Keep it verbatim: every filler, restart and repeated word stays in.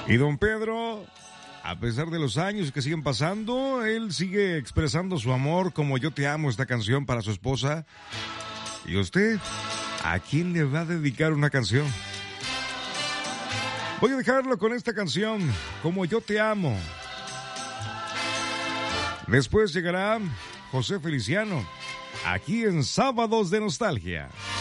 Y don Pedro, a pesar de los años que siguen pasando, él sigue expresando su amor como Yo Te Amo, esta canción para su esposa. ¿Y usted? ¿A quién le va a dedicar una canción? Voy a dejarlo con esta canción, Como Yo Te Amo. Después llegará José Feliciano, aquí en Sábados de Nostalgia.